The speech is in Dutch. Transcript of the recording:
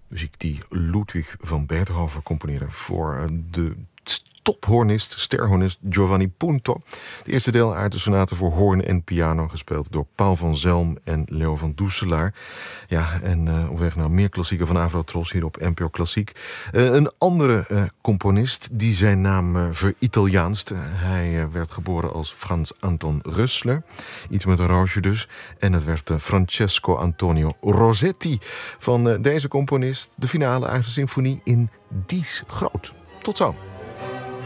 Muziek die Ludwig van Beethoven componeerde voor de tophornist, sterhornist Giovanni Punto. Het eerste deel uit de sonate voor hoorn en piano, gespeeld door Paul van Zelm en Leo van Doeselaar. Ja, en op weg naar meer klassieken van Avrotros hier op NPO Klassiek. Een andere componist die zijn naam veritaliaanst. Hij werd geboren als Frans Anton Rössler. Iets met een roosje dus. En het werd Francesco Antonio Rossetti. Van deze componist de finale uit de symfonie in Dies Groot. Tot zo.